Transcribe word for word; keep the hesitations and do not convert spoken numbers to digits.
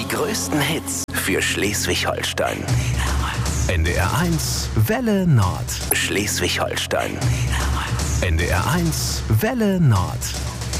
größten Hits für Schleswig-Holstein. N D R eins Welle Nord. Schleswig-Holstein. N D R eins Welle Nord.